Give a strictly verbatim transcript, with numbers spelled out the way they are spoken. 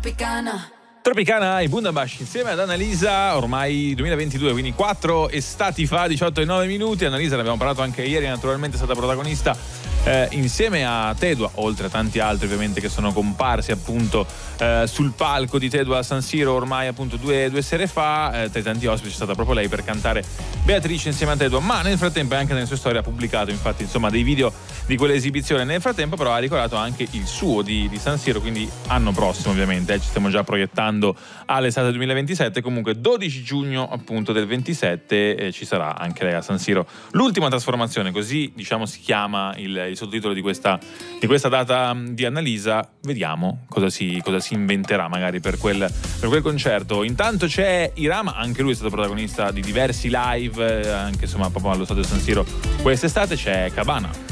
Tropicana. Tropicana e Bundabash insieme ad Annalisa, ormai duemilaventidue, quindi quattro estati fa, diciotto e nove minuti. Annalisa ne abbiamo parlato anche ieri, naturalmente è stata protagonista eh, insieme a Tedua, oltre a tanti altri ovviamente che sono comparsi appunto eh, sul palco di Tedua a San Siro ormai appunto due, due sere fa. Eh, tra i tanti ospiti c'è stata proprio lei per cantare Beatrice insieme a Tedua, ma nel frattempo anche nelle sue storie ha pubblicato infatti insomma dei video di quell'esibizione. Nel frattempo però ha ricordato anche il suo di, di San Siro, quindi anno prossimo ovviamente, eh, ci stiamo già proiettando all'estate duemilaventisette. Comunque dodici giugno appunto del ventisette eh, ci sarà anche lei a San Siro, l'ultima trasformazione, così diciamo si chiama il, il sottotitolo di questa, di questa data di Annalisa. Vediamo cosa si, cosa si inventerà magari per quel, per quel concerto. Intanto c'è Irama, anche lui è stato protagonista di diversi live eh, anche insomma proprio allo stadio San Siro quest'estate. C'è Cabana.